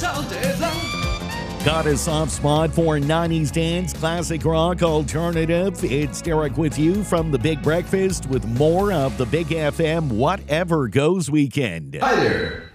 Got a soft spot for 90s dance, classic rock, alternative? It's Derek with you from The Big Breakfast with more of the Big FM Whatever Goes weekend. Hi there.